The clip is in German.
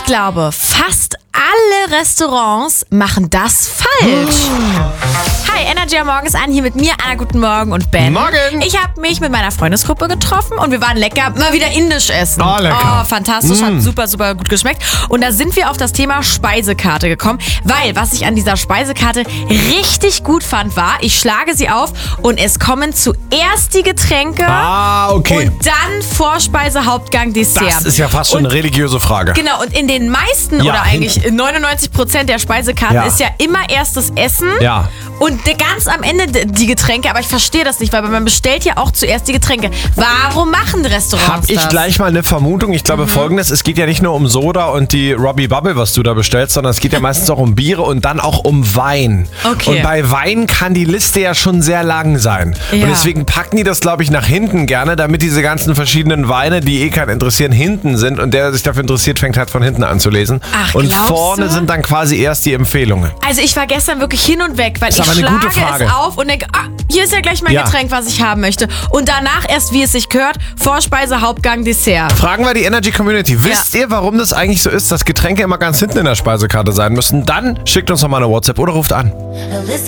Ich glaube, fast alle Restaurants machen das falsch. Hi, Energy am Morgen ist an, hier mit mir, Anna, guten Morgen und Ben. Morgen. Ich habe mich mit meiner Freundesgruppe getroffen und wir waren mal wieder indisch essen. Oh, lecker. Oh, fantastisch, hat super, super gut geschmeckt. Und da sind wir auf das Thema Speisekarte gekommen, weil was ich an dieser Speisekarte richtig gut fand, war, ich schlage sie auf und es kommen zuerst die Getränke Okay. und dann Vorspeise, Hauptgang, Dessert. Das ist ja fast schon eine religiöse Frage. Genau, und in den meisten Ja, oder eigentlich 99% der Speisekarten Ja. ist ja immer erst das Essen Ja. und ganz am Ende die Getränke. Aber ich verstehe das nicht, weil man bestellt ja auch zuerst die Getränke. Warum machen Restaurants Hab ich das? gleich mal eine Vermutung. Ich glaube folgendes, es geht ja nicht nur um Soda und die Robbie Bubble, was du da bestellst, sondern es geht ja meistens auch um Biere und dann auch um Wein. Okay. Und bei Wein kann die Liste ja schon sehr lang sein. Ja. Und deswegen packen die das, glaube ich, nach hinten gerne, damit diese ganzen verschiedenen Weine, die keinen interessieren, hinten sind und der sich dafür interessiert, fängt halt von hinten an zu lesen. Ach, und glaubst vorne du? sind dann quasi erst die Empfehlungen. Also ich war gestern wirklich hin und weg, weil Ist ich aber eine schlage gute Frage. es auf und denke, hier ist ja gleich mein Ja. Getränk, was ich haben möchte. Und danach erst, wie es sich gehört, Vorspeise, Hauptgang, Dessert. Fragen wir die Energy Community. Wisst ihr, warum das eigentlich so ist, dass Getränke immer ganz hinten in der Speisekarte sein müssen? Dann schickt uns doch mal eine WhatsApp oder ruft an.